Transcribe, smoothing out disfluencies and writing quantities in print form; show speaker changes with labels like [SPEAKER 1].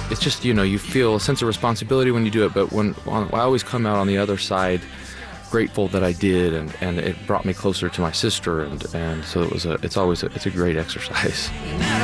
[SPEAKER 1] it's just, you feel a sense of responsibility when you do it, but I always come out on the other side grateful that I did, and it brought me closer to my sister, and so it's a great exercise.